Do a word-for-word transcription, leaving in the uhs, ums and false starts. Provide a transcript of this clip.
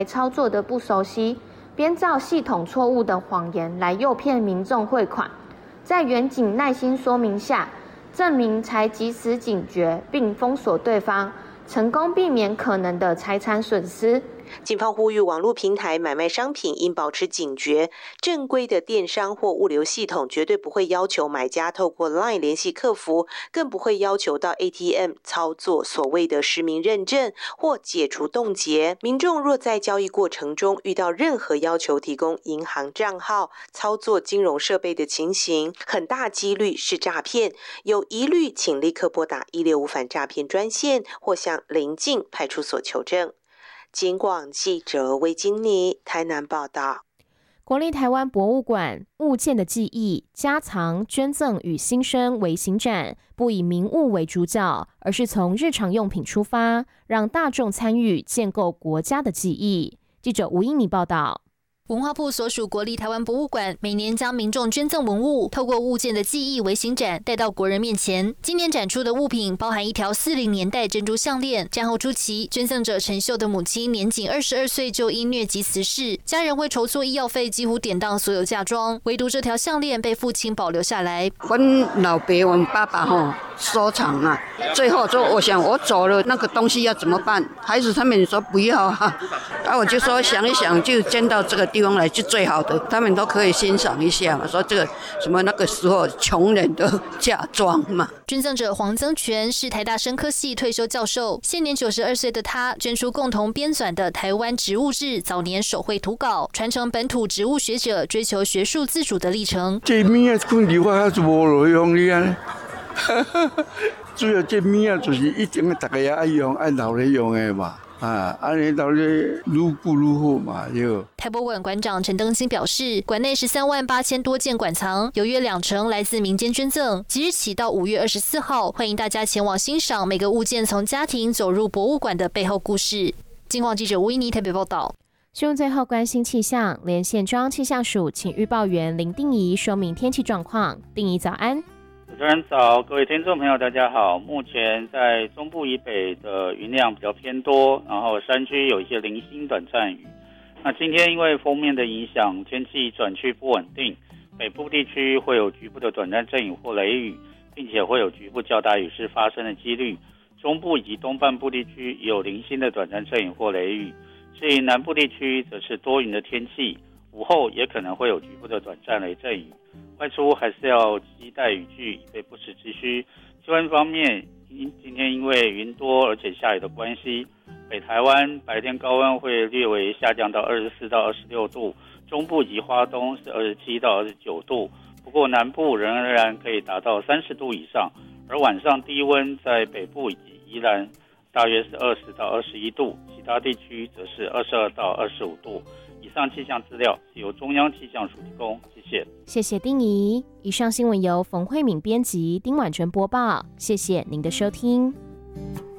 操作的不熟悉，编造系统错误的谎言来诱骗民众汇款。在远景耐心说明下，证明才及时警觉并封锁对方，成功避免可能的财产损失。 警方呼吁网络平台买卖商品应保持警觉，正规的电商或物流系统绝对不会要求买家透过 LINE 联系客服，更不会要求到 A T M 操作所谓的实名认证或解除冻结。民众若在交易过程中遇到任何要求提供银行账号、操作金融设备的情形，很大几率是诈骗，有疑虑请立刻拨打一六五反诈骗专线或向邻近派出所求证。警广记者魏金妮台南报道。 国立台湾博物馆物件的记忆、家藏、捐赠与新生微型展，不以名物为主角，而是从日常用品出发，让大众参与建构国家的记忆。记者吴英妮报道。 文化部所属国立台湾博物馆每年将民众捐赠文物，透过物件的记忆微型展带到国人面前。今年展出的物品包含一条四零年代珍珠项链。战后初期，捐赠者陈秀的母亲年仅二十二岁就因疟疾辞世，家人为筹措医药费，几乎典当所有嫁妆，唯独这条项链被父亲保留下来。 我老爸，我爸爸吼收藏啊，最后说我想我走了，那个东西要怎么办？孩子他们说不要啊，啊我就说想一想，就捐到这个地方来是最好的，他们都可以欣赏一下嘛。说这个什么那个时候穷人的嫁妆嘛。 捐赠者黄增全是台大生科系退休教授，现年九十二岁的他捐出共同编纂的《台湾植物志》早年手绘图稿，传承本土植物学者追求学术自主的历程。 这物啊，困伫我还是无路用哩啊。主要这物啊，就是一定大家也爱用，爱留咧用的嘛。啊，安尼留咧愈久愈好嘛，对。 台博馆馆长陈登新表示，馆内十三万八千多件馆藏，有约两成来自民间捐赠。即日起到五月二十四号，欢迎大家前往欣赏每个物件从家庭走入博物馆的背后故事。警广记者吴依妮台北报道。 新闻最后关心气象，连线中央气象署请预报员林定仪说明天气状况。定仪早安。 主持人早，各位听众朋友大家好。目前在中部以北的云量比较偏多，然后山区有一些零星短暂雨。那今天因为锋面的影响，天气转趋不稳定，北部地区会有局部的短暂阵雨或雷雨，并且会有局部较大雨势发生的几率。中部以及东半部地区也有零星的短暂阵雨或雷雨。至于南部地区则是多云的天气，午后也可能会有局部的短暂雷阵雨。外出还是要携带雨具，以备不时之需。气温方面，今天因为云多而且下雨的关系，北台湾白天高温会略微下降到二十四到二十六度，中部及花东是二十七到二十九度，不过南部仍然可以达到三十度以上，而晚上低温在北部以及宜兰大约是二十到二十一度，其他地区则是二十二到二十五度。以上气象资料是由中央气象署提供，谢谢。 谢谢丁仪。以上新闻由冯慧敏编辑，丁婉纯播报。谢谢您的收听。